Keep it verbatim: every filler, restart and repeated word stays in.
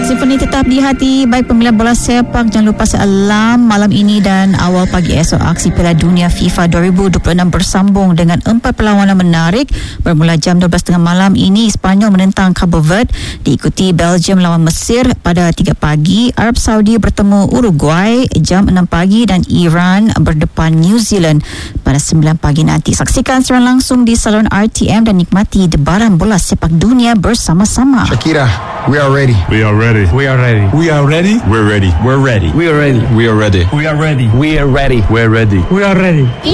Symphony tetap di hati baik peminat bola sepak. Jangan lupa sealam malam ini dan awal pagi esok aksi Piala Dunia FIFA dua ribu dua puluh enam bersambung dengan empat perlawanan menarik. Bermula jam dua belas tiga puluh malam ini, Sepanyol menentang Cabo Verde, diikuti Belgium lawan Mesir pada tiga pagi, Arab Saudi bertemu Uruguay jam enam pagi dan Iran berdepan New Zealand pada sembilan pagi nanti. Saksikan secara langsung di saluran R T M dan nikmati debaran bola sepak dunia bersama-sama. Shakira, we are ready. We are ready. We are ready. We are ready. We're ready. We're ready. We are ready. We are ready. We are ready. We are ready. We're ready. We're ready. We are ready.